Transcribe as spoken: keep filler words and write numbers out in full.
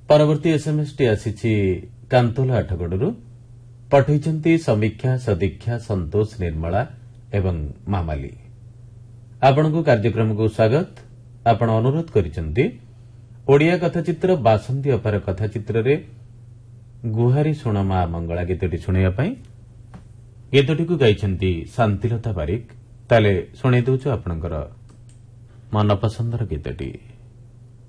परवर्ती SMS T आसी कांतोला आठगड़ू पठेइछन्ती समीक्षा सदीक्षा संतोष निर्मला एवं मामाली। आपणको कार्यक्रम को स्वागत। आपण अनुरोध करिसन्ती ओडिया कथाचित्र बासंती अपार कथाचित्र रे गुहारी सुण मा मंगला गीतटी सुनिया पई। गीतटी को गाइछन्ती शांतिलता बारिक। ताले सुनै दउछु आपणकर मनपसंदर गीतटी।